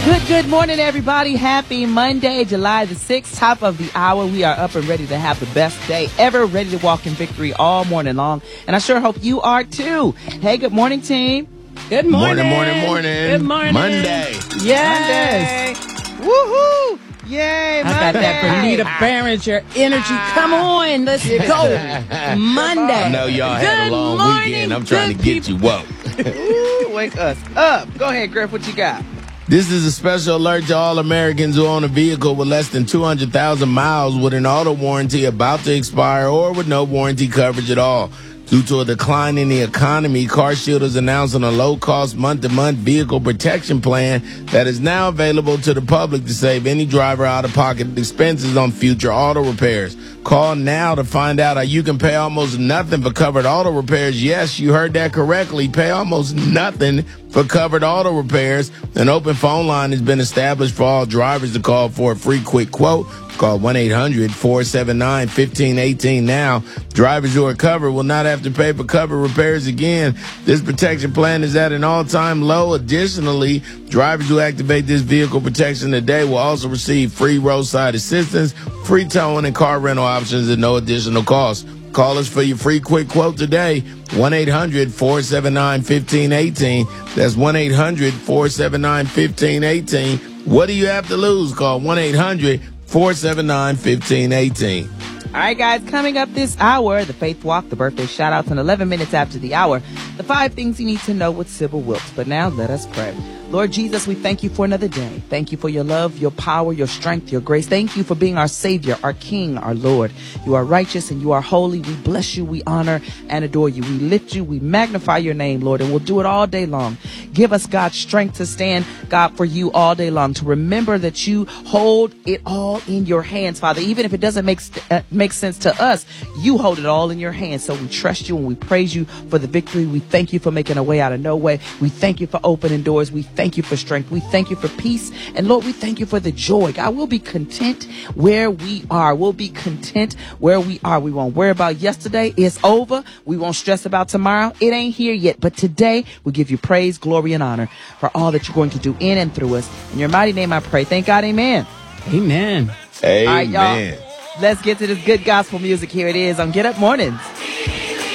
Good morning, everybody. Happy Monday, July the 6th, top of the hour. We are up and ready to have the best day ever, ready to walk in victory all morning long. And I sure hope you are too. Hey, good morning, team. Good morning. Morning. Good morning. Monday. Yes. Monday. Woohoo. Yay, I got that for Nita Barringer energy. Come on, let's go. Monday. I know y'all had a long weekend. I'm trying to get you woke. Ooh, wake us up. Go ahead, Griff. What you got? This is a special alert to all Americans who own a vehicle with less than 200,000 miles with an auto warranty about to expire or with no warranty coverage at all. Due to a decline in the economy, CarShield is announcing a low-cost month-to-month vehicle protection plan that is now available to the public to save any driver out-of-pocket expenses on future auto repairs. Call now to find out how you can pay almost nothing for covered auto repairs. Yes, you heard that correctly. Pay almost nothing for covered auto repairs. An open phone line has been established for all drivers to call for a free quick quote. Call 1-800-479-1518 now. Drivers who are covered will not have to pay for covered repairs again. This protection plan is at an all-time low. Additionally, drivers who activate this vehicle protection today will also receive free roadside assistance, free towing, and car rental options at no additional cost. Call us for your free quick quote today, 1-800-479-1518. That's 1-800-479-1518. What do you have to lose? Call 1-800-479-1518. All right, guys, coming up this hour, the Faith Walk, the birthday shout-outs, and 11 minutes after the hour, the 5 things you need to know with Sybil Wilkes. But now, let us pray. Lord Jesus, we thank you for another day. Thank you for your love, your power, your strength, your grace. Thank you for being our Savior, our King, our Lord. You are righteous and you are holy. We bless you, we honor and adore you. We lift you, we magnify your name, Lord, and we'll do it all day long. Give us, God, strength to stand, God, for you all day long, to remember that you hold it all in your hands, Father. Even if it doesn't make sense to us, you hold it all in your hands. So we trust you and we praise you for the victory. We thank you for making a way out of no way. We thank you for opening doors. We thank you for strength. We thank you for peace. And Lord, we thank you for the joy. God, we'll be content where we are. We'll be content where we are. We won't worry about yesterday. It's over. We won't stress about tomorrow. It ain't here yet. But today, we give you praise, glory, and honor for all that you're going to do in and through us. In your mighty name, I pray. Thank God. Amen. Amen. Amen. All right, y'all. Let's get to this good gospel music. Here it is on Get Up Mornings.